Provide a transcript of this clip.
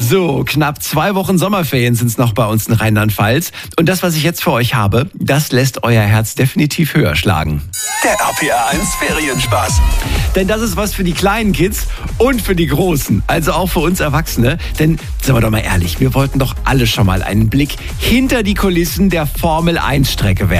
So, knapp 2 Wochen Sommerferien sind es noch bei uns in Rheinland-Pfalz. Und das, was ich jetzt für euch habe, das lässt euer Herz definitiv höher schlagen. Der RPR 1 Ferienspaß. Denn das ist was für die kleinen Kids und für die Großen. Also auch für uns Erwachsene. Denn, sagen wir doch mal ehrlich, wir wollten doch alle schon mal einen Blick hinter die Kulissen der Formel-1-Strecke werfen.